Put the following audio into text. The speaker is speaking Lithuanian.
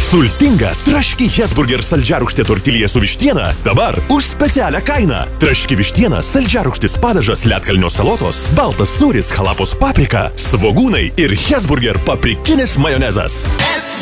Sultinga traški Hesburger saldžiarūgštė tortilija su vištiena dabar už specialią kainą. Traški vištiena, saldžiarūgštis padažas, ledkalnio salotos, baltas sūris, halapos paprika, svogūnai ir Hesburger paprikinis majonezas.